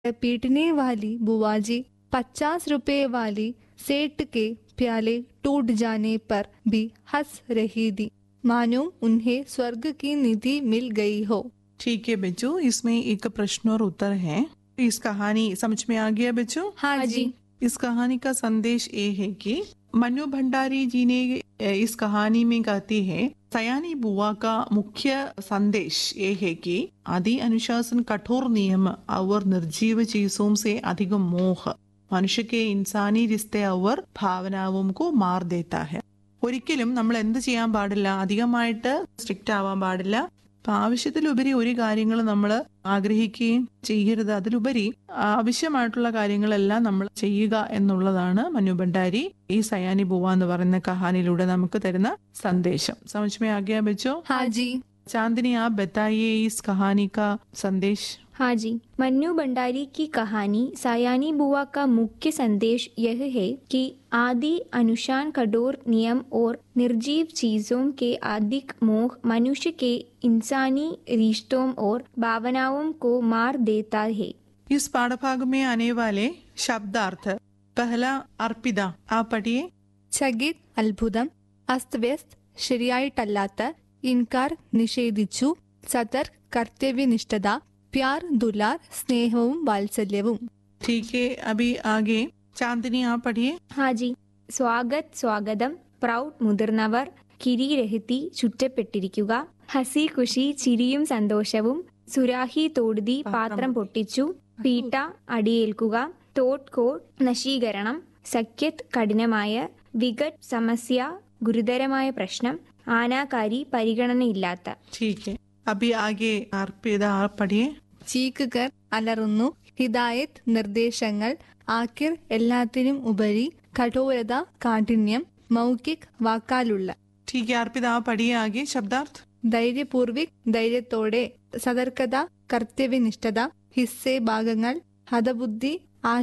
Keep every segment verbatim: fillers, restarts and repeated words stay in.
पीटने वाली बुआ जी पचास रुपए वाली सेठ के प्याले टूट जाने पर भी हंस रही थी, मानो उन्हें स्वर्ग की निधि मिल गई हो। ठीक है बच्चों, इसमें एक प्रश्न और उत्तर है। इस कहानी समझ में आ गया बच्चों? हाँ जी। इस कहानी का संदेश ये है कि मनु भंडारी जी ने इस कहानी में कहती है, सयानी बुआ का मुख्य संदेश ये है कि आदि अनुशासन, कठोर नियम और निर्जीव चीजों से अधिक मोह मनुष्य के इंसानी रिश्ते और ഭാവനാവും को മാർ देता है. ഒരിക്കലും നമ്മൾ എന്ത് ചെയ്യാൻ പാടില്ല, അധികമായിട്ട് സ്ട്രിക്റ്റ് ആവാൻ പാടില്ല. അപ്പൊ ആവശ്യത്തിലുപരി ഒരു കാര്യങ്ങൾ നമ്മൾ ആഗ്രഹിക്കുകയും ചെയ്യരുത്. അതിലുപരി ആവശ്യമായിട്ടുള്ള കാര്യങ്ങളെല്ലാം നമ്മൾ ചെയ്യുക എന്നുള്ളതാണ് മനു ഭണ്ഡാരി ഈ സയാനി ബുവ എന്ന് പറയുന്ന കഹാനിയിലൂടെ നമുക്ക് തരുന്ന സന്ദേശം. समझ में आ गया बच्चों? हाँ जी। चांदनी आप बताइए इस कहानी का संदेश। हाँ जी, मन्नू भंडारी की कहानी सायानी बुआ का मुख्य संदेश यह है कि आदि अनुशासन, कठोर नियम और निर्जीव चीजों के अधिक मोह मनुष्य के इंसानी रिश्तों और भावनाओं को मार देता है। इस पाठभाग में आने वाले शब्दार्थ, पहला अर्पिता, आप पढ़िए। ചകിത്, അത്ഭുതം, അസ്തവ്യസ്ത്, ശരിയായിട്ടല്ലാത്ത, ഇൻകാർ, നിഷേധിച്ചു, സതർ, കർത്തവ്യനിഷ്ഠത, प्यार, दुलार, स्नेहവും വാത്സല്യവും. ठीक है, अभी आगे चांदनी आप पढ़िए। हाँ जी, स्वागत, സ്വാഗതം, പ്രൗഡ്, മുതിർന്നവർ, കിരീരഹിതി, ചുറ്റപ്പെട്ടിരിക്കുക, ഹസി ഖുഷി, ചിരിയും സന്തോഷവും, സുരാഹി തോടുതി, പാത്രം പൊട്ടിച്ചു, പീട്ട, അടിയേൽക്കുക, തോട്ട് കോട്ട്, നശീകരണം, സഖ്യത്ത്, കഠിനമായ, വികട്, സമസ്യ, ഗുരുതരമായ പ്രശ്നം, ആനാകാരി, പരിഗണനയില്ലാത്ത. ठीक है, अभी आगे अर्पिता आप पढ़िए। ചീക്കുകൾ, അലറുന്നു, ഹിദായത്ത്, നിർദ്ദേശങ്ങൾ, ആക്കിർ, എല്ലാത്തിനും ഉപരി, കഠോരത, കാഠിന്യം, മൗഖിക്, വാക്കാലുള്ള. ठीक है अर्पिता आप पढ़िए आगे शब्दार्थ। ധൈര്യപൂർവിക്, ധൈര്യത്തോടെ, സതർക്കത, കർത്തവ്യനിഷ്ഠത, ഹിസ്സെ, ഭാഗങ്ങൾ, ഹതബുദ്ധി,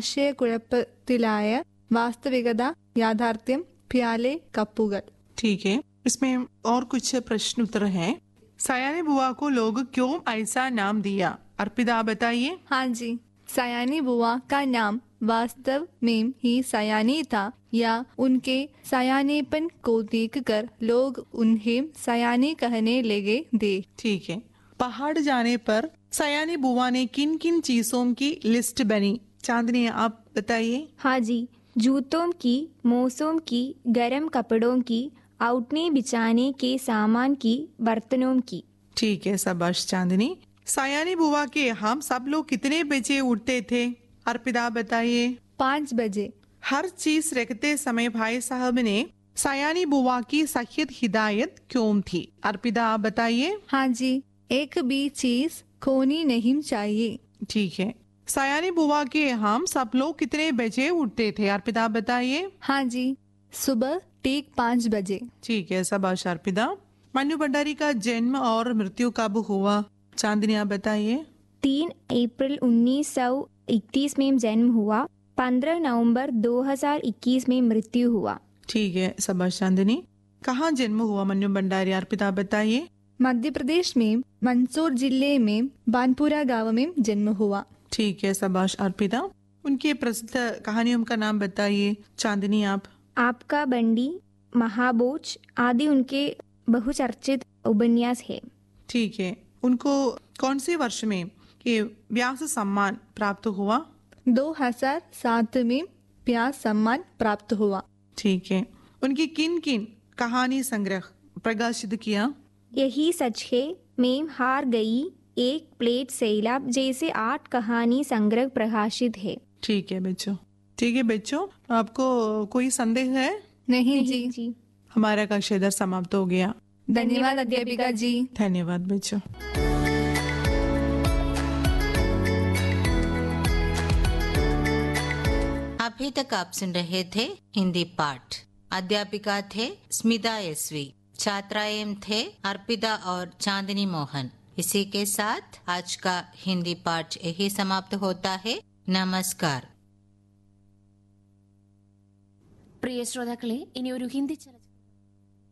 ആശയക്കുഴപ്പത്തിലായ, വാസ്തവികത, യാഥാർത്ഥ്യം, പ്യാലെ, കപ്പുകൾ. ठीक है, इसमें और कुछ प्रश्न उत्तर हैं। सयानी बुआ को लोग क्यों ऐसा नाम दिया, अर्पिता बताइए। हाँ जी, सयानी बुआ का नाम वास्तव में ही सयानी था या उनके सयानेपन को देखकर लोग उन्हें सयानी कहने लगे थे। ठीक है, पहाड़ जाने पर सयानी बुआ ने किन किन चीजों की लिस्ट बनी, चांदनी आप बताइए। हाँ जी, जूतों की, मौसों की, गर्म कपड़ों की, आउटने बिछाने के सामान की, बर्तनों की. ठीक है, शाबाश चांदनी। सयानी बुआ के हम सब लोग कितने बजे उठते थे, अर्पिता बताइए। पाँच बजे. हर चीज रखते समय भाई साहब ने सयानी बुआ की सख्त हिदायत क्यों थी, अर्पिता आप बताइए। हाँ जी, एक भी चीज खोनी नहीं चाहिए. ठीक है, सयानी बुआ के हम सब लोग कितने बजे उठते थे, अर्पिता बताइए। हाँ जी, सुबह ठीक पाँच बजे. ठीक है, शाबाश अर्पिता। मनु भंडारी का जन्म और मृत्यु कब हुआ, चांदनी आप बताइए। तीन अप्रैल उन्नीस सौ इकतीस में जन्म हुआ, पंद्रह नवंबर दो हजार इक्कीस में मृत्यु हुआ. ठीक है, शाबाश चांदनी। कहाँ जन्म हुआ मनु भंडारी, अर्पिता बताइए। मध्य प्रदेश में मंदसौर जिले में बानपुरा गांव में जन्म हुआ. ठीक है, शाबाश अर्पिता। उनके प्रसिद्ध कहानियों का नाम बताइए, चांदनी आप। आपका बंडी, महाबोज आदि उनके बहुचर्चित उपन्यास है. ठीक है, उनको कौन से वर्ष में ये व्यास सम्मान प्राप्त हुआ, दो हजार सात में व्यास सम्मान प्राप्त हुआ. ठीक है, उनकी किन किन कहानी संग्रह प्रकाशित किया, यही सच है, मैं हार गई, एक प्लेट सैलाब जैसे आठ कहानी संग्रह प्रकाशित है. ठीक है बच्चों। ठीक है बच्चों, आपको कोई संदेह है? नहीं जी. जी, हमारा कक्षा इधर समाप्त हो गया. धन्यवाद अध्यापिका जी. धन्यवाद बच्चों. अभी तक आप सुन रहे थे हिंदी पाठ। अध्यापिका थे स्मिता एसवी, छात्राएं थे अर्पिता और चांदनी मोहन. इसी के साथ आज का हिंदी पाठ यही समाप्त होता है. नमस्कार. പ്രിയ ശ്രോതാക്കളെ, ഇനി ഒരു ഹിന്ദി ചലച്ചിത്ര